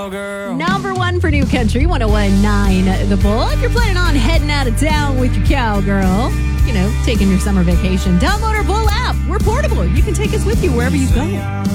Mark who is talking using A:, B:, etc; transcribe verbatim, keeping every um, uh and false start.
A: Girl.
B: Number one for New Country, one oh one point nine The Bull. If you're planning on heading out of town with your cowgirl, you know, taking your summer vacation, download our Bull app. We're portable. You can take us with you wherever you go.